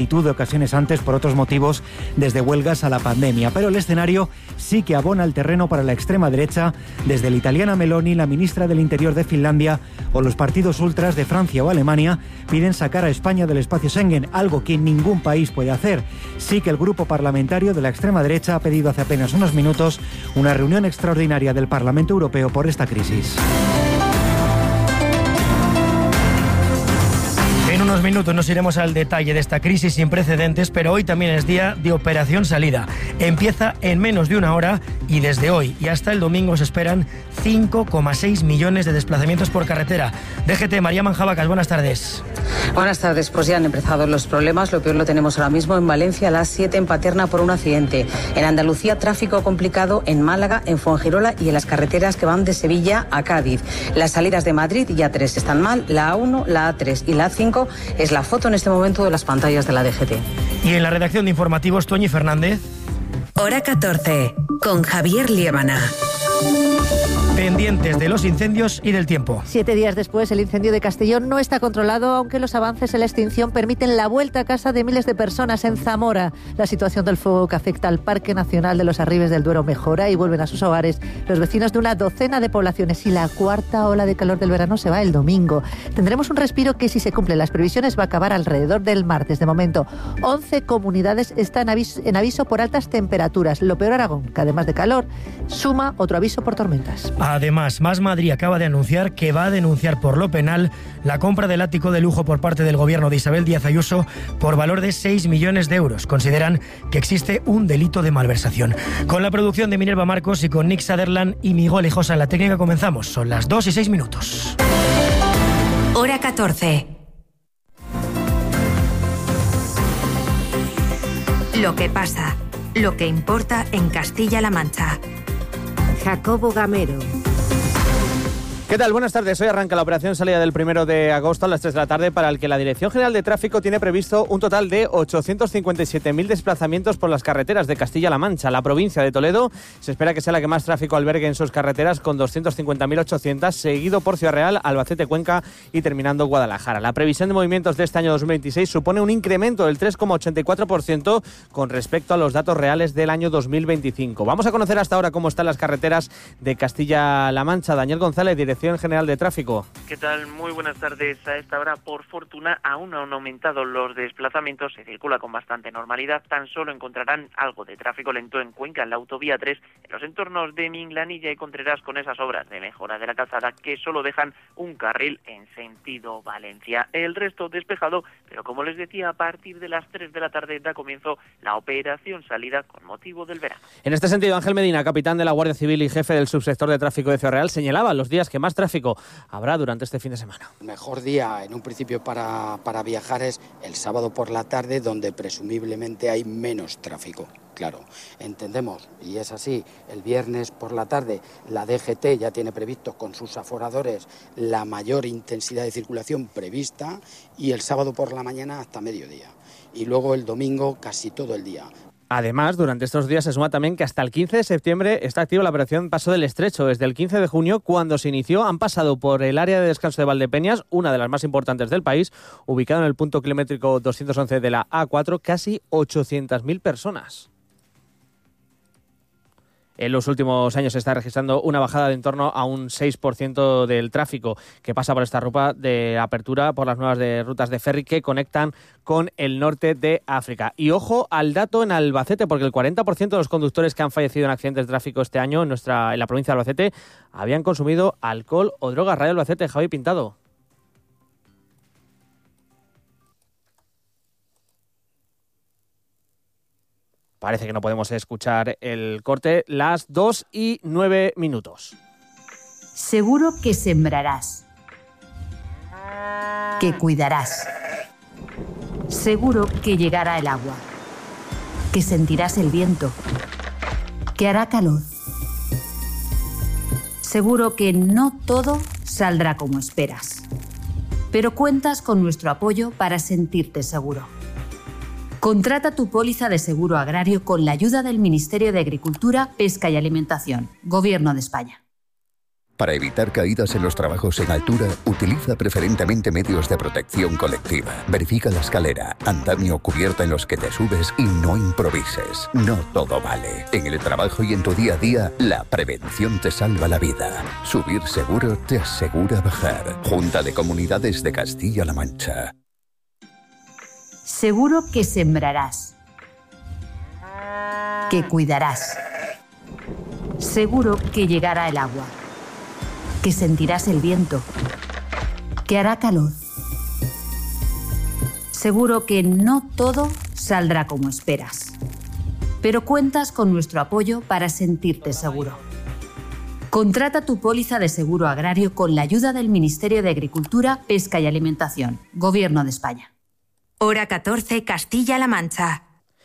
de ocasiones antes por otros motivos, desde huelgas a la pandemia. Pero el escenario sí que abona el terreno para la extrema derecha, desde la italiana Meloni, la ministra del Interior de Finlandia o los partidos ultras de Francia o Alemania piden sacar a España del espacio Schengen, algo que ningún país puede hacer. Sí que el grupo parlamentario de la extrema derecha ha pedido hace apenas unos minutos una reunión extraordinaria del Parlamento Europeo por esta crisis. En unos minutos nos iremos al detalle de esta crisis sin precedentes, pero hoy también es día de Operación Salida. Empieza en menos de una hora y desde hoy y hasta el domingo se esperan 5,6 millones de desplazamientos por carretera. DGT, María Manjabacas, buenas tardes. Buenas tardes, pues ya han empezado los problemas. Lo peor lo tenemos ahora mismo en Valencia, a las 7 en Paterna por un accidente. En Andalucía, tráfico complicado en Málaga, en Fuengirola y en las carreteras que van de Sevilla a Cádiz. Las salidas de Madrid y A3 están mal, la A1, la A3 y la A5 es la foto en este momento de las pantallas de la DGT. Y en la redacción de informativos, Toñi Fernández. Hora 14, con Javier Liébana. Pendientes de los incendios y del tiempo. 7 días después, el incendio de Castellón no está controlado, aunque los avances en la extinción permiten la vuelta a casa de miles de personas en Zamora. La situación del fuego que afecta al Parque Nacional de los Arribes del Duero mejora y vuelven a sus hogares los vecinos de una docena de poblaciones. Y la cuarta ola de calor del verano se va el domingo. Tendremos un respiro que, si se cumplen las previsiones, va a acabar alrededor del martes. De momento, 11 comunidades están en aviso por altas temperaturas. Lo peor, Aragón, que además de calor, suma otro aviso por tormentas. Además, Más Madrid acaba de anunciar que va a denunciar por lo penal la compra del ático de lujo por parte del gobierno de Isabel Díaz Ayuso por valor de 6 millones de euros. Consideran que existe un delito de malversación. Con la producción de Minerva Marcos y con Nick Sutherland y Miguel Hijosa en la técnica comenzamos. Son las 2:06. Hora 14. Lo que pasa, lo que importa en Castilla-La Mancha. Jacobo Gamero. ¿Qué tal? Buenas tardes. Hoy arranca la operación salida del 1 de agosto a las 3 de la tarde para el que la Dirección General de Tráfico tiene previsto un total de 857.000 desplazamientos por las carreteras de Castilla-La Mancha. La provincia de Toledo se espera que sea la que más tráfico albergue en sus carreteras con 250.800, seguido por Ciudad Real, Albacete, Cuenca y terminando Guadalajara. La previsión de movimientos de este año 2026 supone un incremento del 3,84% con respecto a los datos reales del año 2025. Vamos a conocer hasta ahora cómo están las carreteras de Castilla-La Mancha. Daniel González, Dirección General de Tráfico. ¿Qué tal? Muy buenas tardes. A esta hora, por fortuna, aún no han aumentado los desplazamientos. Se circula con bastante normalidad. Tan solo encontrarán algo de tráfico lento en Cuenca, en la autovía 3, en los entornos de Minglanilla y Contreras, con esas obras de mejora de la calzada que solo dejan un carril en sentido Valencia. El resto despejado, pero como les decía, a partir de las 3 de la tarde da comienzo la operación salida con motivo del verano. En este sentido, Ángel Medina, capitán de la Guardia Civil y jefe del subsector de tráfico de Ciudad Real, señalaba los días que más tráfico habrá durante este fin de semana. El mejor día en un principio para viajar es el sábado por la tarde, donde presumiblemente hay menos tráfico. Claro, entendemos, y es así, el viernes por la tarde la DGT ya tiene previsto con sus aforadores la mayor intensidad de circulación prevista, y el sábado por la mañana hasta mediodía, y luego el domingo casi todo el día. Además, durante estos días se suma también que hasta el 15 de septiembre está activa la operación Paso del Estrecho. Desde el 15 de junio, cuando se inició, han pasado por el área de descanso de Valdepeñas, una de las más importantes del país, ubicado en el punto kilométrico 211 de la A4, casi 800.000 personas. En los últimos años se está registrando una bajada de en torno a un 6% del tráfico que pasa por esta ruta de apertura por las nuevas rutas de ferry que conectan con el norte de África. Y ojo al dato en Albacete, porque el 40% de los conductores que han fallecido en accidentes de tráfico este año en la provincia de Albacete habían consumido alcohol o drogas. Radio Albacete, Javi Pintado. Parece que no podemos escuchar el corte. Las 2:09. Seguro que sembrarás, que cuidarás. Seguro que llegará el agua, que sentirás el viento, que hará calor. Seguro que no todo saldrá como esperas, pero cuentas con nuestro apoyo para sentirte seguro. Contrata tu póliza de seguro agrario con la ayuda del Ministerio de Agricultura, Pesca y Alimentación, Gobierno de España. Para evitar caídas en los trabajos en altura, utiliza preferentemente medios de protección colectiva. Verifica la escalera, andamio o cubierta en los que te subes y no improvises. No todo vale. En el trabajo y en tu día a día, la prevención te salva la vida. Subir seguro te asegura bajar. Junta de Comunidades de Castilla-La Mancha. Seguro que sembrarás, que cuidarás. Seguro que llegará el agua, que sentirás el viento, que hará calor. Seguro que no todo saldrá como esperas, pero cuentas con nuestro apoyo para sentirte seguro. Contrata tu póliza de seguro agrario con la ayuda del Ministerio de Agricultura, Pesca y Alimentación, Gobierno de España. Hora 14, Castilla-La Mancha.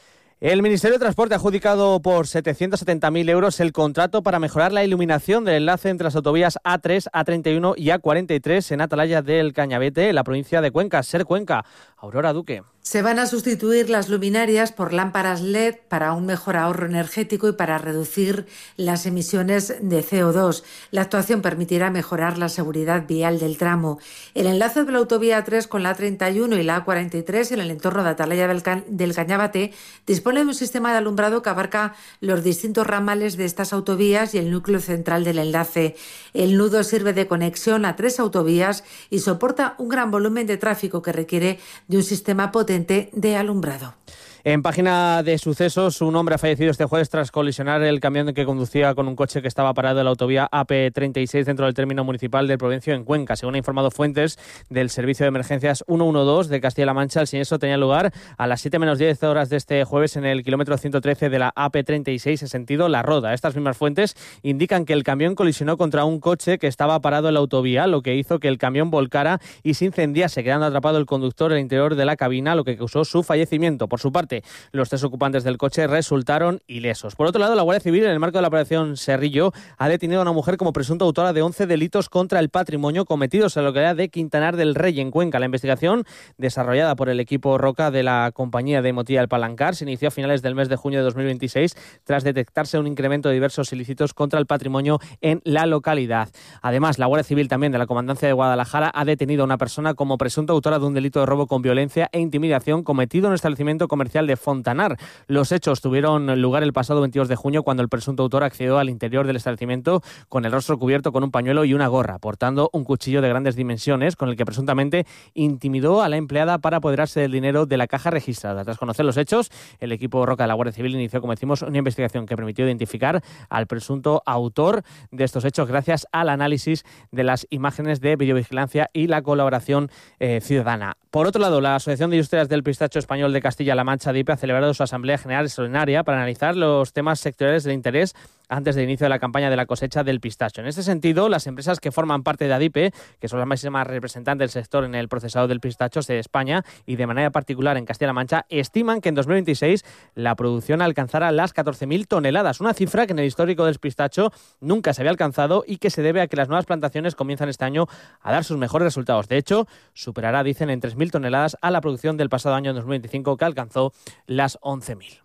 El Ministerio de Transporte ha adjudicado por 770.000 euros el contrato para mejorar la iluminación del enlace entre las autovías A3, A31 y A43 en Atalaya del Cañavete, en la provincia de Cuenca, SER Cuenca. Aurora Duque. Se van a sustituir las luminarias por lámparas LED para un mejor ahorro energético y para reducir las emisiones de CO2. La actuación permitirá mejorar la seguridad vial del tramo. El enlace de la autovía A3 con la A31 y la A43 en el entorno de Atalaya del Cañavate dispone de un sistema de alumbrado que abarca los distintos ramales de estas autovías y el núcleo central del enlace. El nudo sirve de conexión a 3 autovías y soporta un gran volumen de tráfico que requiere de un sistema potente de alumbrado. En página de sucesos, un hombre ha fallecido este jueves tras colisionar el camión que conducía con un coche que estaba parado en la autovía AP36 dentro del término municipal del Provencio en Cuenca. Según han informado fuentes del Servicio de Emergencias 112 de Castilla-La Mancha, el siniestro tenía lugar a las 7 menos 10 horas de este jueves en el kilómetro 113 de la AP36 en sentido La Roda. Estas mismas fuentes indican que el camión colisionó contra un coche que estaba parado en la autovía, lo que hizo que el camión volcara y se incendiase, quedando atrapado el conductor en el interior de la cabina, lo que causó su fallecimiento. Por su parte, los 3 ocupantes del coche resultaron ilesos. Por otro lado, la Guardia Civil, en el marco de la operación Serrillo, ha detenido a una mujer como presunta autora de 11 delitos contra el patrimonio cometidos en la localidad de Quintanar del Rey, en Cuenca. La investigación, desarrollada por el equipo Roca de la compañía de Motilla del Palancar, se inició a finales del mes de junio de 2026 tras detectarse un incremento de diversos ilícitos contra el patrimonio en la localidad. Además, la Guardia Civil también de la Comandancia de Guadalajara ha detenido a una persona como presunta autora de un delito de robo con violencia e intimidación cometido en un establecimiento comercial de Fontanar. Los hechos tuvieron lugar el pasado 22 de junio cuando el presunto autor accedió al interior del establecimiento con el rostro cubierto con un pañuelo y una gorra, portando un cuchillo de grandes dimensiones con el que presuntamente intimidó a la empleada para apoderarse del dinero de la caja registrada. Tras conocer los hechos, el equipo Roca de la Guardia Civil inició, como decimos, una investigación que permitió identificar al presunto autor de estos hechos gracias al análisis de las imágenes de videovigilancia y la colaboración ciudadana. Por otro lado, la Asociación de Industrias del Pistacho Español de Castilla-La Mancha, ADIPE, ha celebrado su Asamblea General Extraordinaria para analizar los temas sectoriales de interés antes del inicio de la campaña de la cosecha del pistacho. En este sentido, las empresas que forman parte de ADIPE, que son las máximas representantes del sector en el procesado del pistacho de España y de manera particular en Castilla-La Mancha, estiman que en 2026 la producción alcanzará las 14.000 toneladas, una cifra que en el histórico del pistacho nunca se había alcanzado y que se debe a que las nuevas plantaciones comienzan este año a dar sus mejores resultados. De hecho, superará, dicen, en 3.000 toneladas a la producción del pasado año 2025, que alcanzó las 11.000.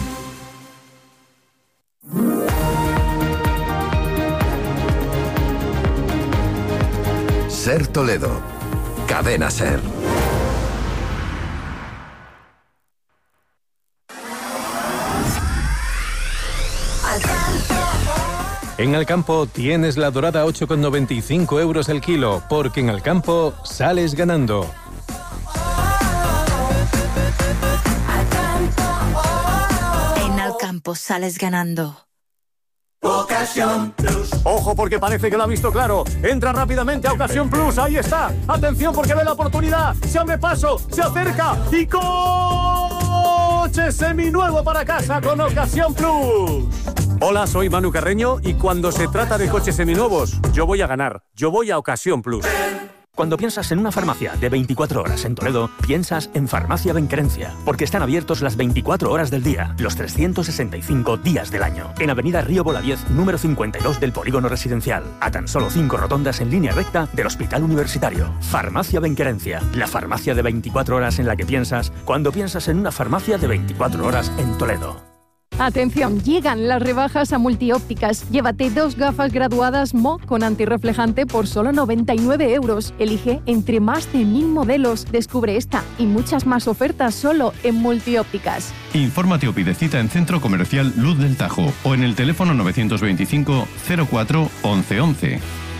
SER Toledo, Cadena SER. En Alcampo tienes la dorada 8,95 euros el kilo, porque en Alcampo sales ganando. En Alcampo sales ganando. Ocasión Plus. Ojo, porque parece que lo ha visto claro. Entra rápidamente a Ocasión Plus. Ahí está. Atención, porque ve la oportunidad. Se abre paso, se acerca y coche seminuevo para casa con Ocasión Plus. Hola, soy Manu Carreño y cuando se trata de coches seminuevos, yo voy a ganar. Yo voy a Ocasión Plus. Cuando piensas en una farmacia de 24 horas en Toledo, piensas en Farmacia Benquerencia, porque están abiertos las 24 horas del día, los 365 días del año. En Avenida Río Bola 10, número 52 del Polígono Residencial, a tan solo 5 rotondas en línea recta del Hospital Universitario. Farmacia Benquerencia, la farmacia de 24 horas en la que piensas cuando piensas en una farmacia de 24 horas en Toledo. Atención, llegan las rebajas a Multiópticas. Llévate 2 gafas graduadas Mo con antirreflejante por solo 99 €. Elige entre más de 1000 modelos. Descubre esta y muchas más ofertas solo en Multiópticas. Infórmate o pide cita en Centro Comercial Luz del Tajo o en el teléfono 925 04 11 11.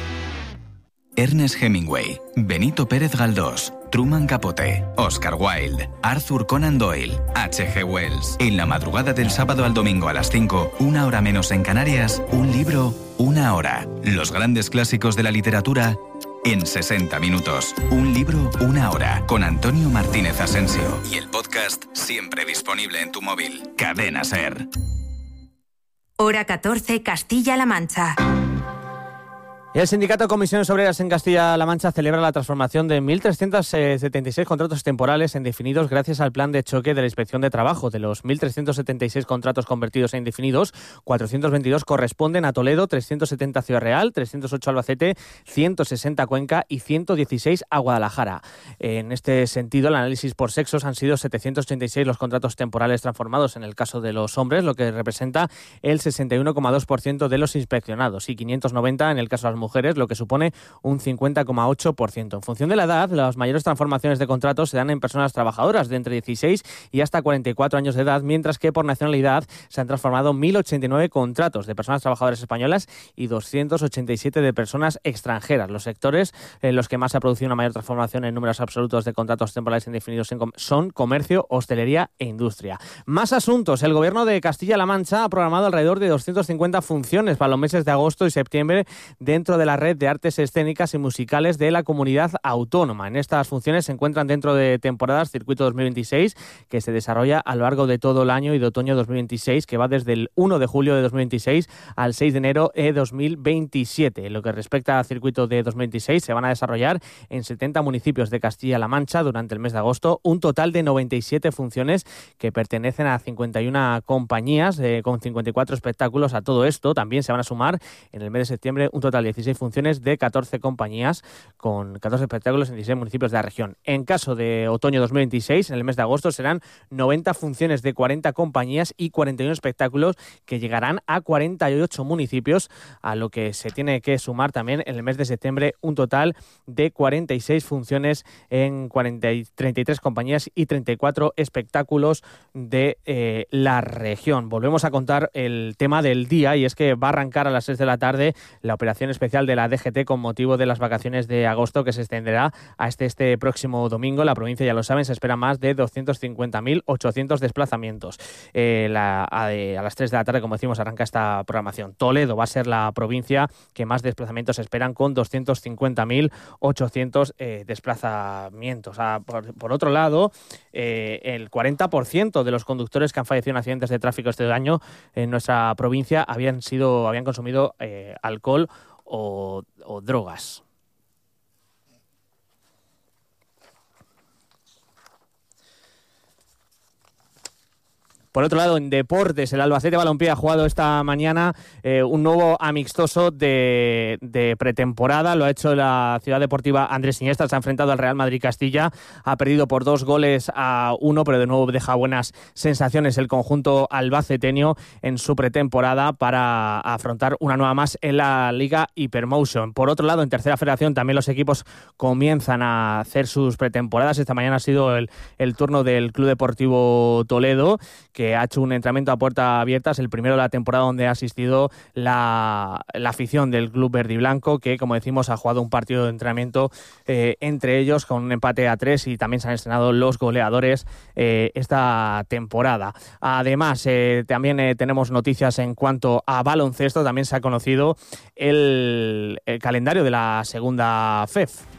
Ernest Hemingway, Benito Pérez Galdós, Truman Capote, Oscar Wilde, Arthur Conan Doyle, H.G. Wells. En la madrugada del sábado al domingo a las 5, 1 hora menos en Canarias, un libro, 1 hora. Los grandes clásicos de la literatura en 60 minutos. Un libro, 1 hora. Con Antonio Martínez Asensio. Y el podcast siempre disponible en tu móvil. Cadena SER. Hora 14, Castilla-La Mancha. El Sindicato de Comisiones Obreras en Castilla-La Mancha celebra la transformación de 1.376 contratos temporales en indefinidos gracias al plan de choque de la Inspección de Trabajo. De los 1.376 contratos convertidos en indefinidos, 422 corresponden a Toledo, 370 a Ciudad Real, 308 a Albacete, 160 a Cuenca y 116 a Guadalajara. En este sentido, el análisis por sexos han sido 786 los contratos temporales transformados en el caso de los hombres, lo que representa el 61,2% de los inspeccionados, y 590 en el caso de las mujeres, lo que supone un 50,8%. En función de la edad, las mayores transformaciones de contratos se dan en personas trabajadoras de entre 16 y hasta 44 años de edad, mientras que por nacionalidad se han transformado 1.089 contratos de personas trabajadoras españolas y 287 de personas extranjeras. Los sectores en los que más se ha producido una mayor transformación en números absolutos de contratos temporales indefinidos son comercio, hostelería e industria. Más asuntos. El Gobierno de Castilla-La Mancha ha programado alrededor de 250 funciones para los meses de agosto y septiembre dentro de la red de artes escénicas y musicales de la comunidad autónoma. En estas funciones se encuentran dentro de temporadas Circuito 2026, que se desarrolla a lo largo de todo el año, y de otoño 2026, que va desde el 1 de julio de 2026 al 6 de enero de 2027. En lo que respecta al Circuito de 2026, se van a desarrollar en 70 municipios de Castilla-La Mancha durante el mes de agosto un total de 97 funciones que pertenecen a 51 compañías con 54 espectáculos. A todo esto también se van a sumar en el mes de septiembre un total de 16 funciones de 14 compañías con 14 espectáculos en 16 municipios de la región. En caso de otoño 2026, en el mes de agosto serán 90 funciones de 40 compañías y 41 espectáculos que llegarán a 48 municipios, a lo que se tiene que sumar también en el mes de septiembre un total de 46 funciones en 33 compañías y 34 espectáculos de la región. Volvemos a contar el tema del día, y es que va a arrancar a las 6 de la tarde la operación especial de la DGT con motivo de las vacaciones de agosto, que se extenderá a este próximo domingo. La provincia, ya lo saben, se espera más de 250.800 desplazamientos. A las 3 de la tarde, como decimos, arranca esta programación. Toledo va a ser la provincia que más desplazamientos esperan, con 250.800 desplazamientos. Por otro lado, el 40% de los conductores que han fallecido en accidentes de tráfico este año en nuestra provincia habían consumido alcohol o drogas. Por otro lado, en deportes, el Albacete Balompié ha jugado esta mañana un nuevo amistoso de pretemporada. Lo ha hecho la Ciudad Deportiva Andrés Iniesta. Se ha enfrentado al Real Madrid Castilla. Ha perdido por 2-1, pero de nuevo deja buenas sensaciones el conjunto albaceteño en su pretemporada para afrontar una nueva más en la Liga Hypermotion. Por otro lado, en Tercera Federación también los equipos comienzan a hacer sus pretemporadas. Esta mañana ha sido el turno del Club Deportivo Toledo, que ha hecho un entrenamiento a puerta abierta. Es el primero de la temporada donde ha asistido la afición del club verde y blanco, que, como decimos, ha jugado un partido de entrenamiento entre ellos con un empate a 3, y también se han estrenado los goleadores esta temporada. Además, también tenemos noticias en cuanto a baloncesto. También se ha conocido el calendario de la segunda FEF.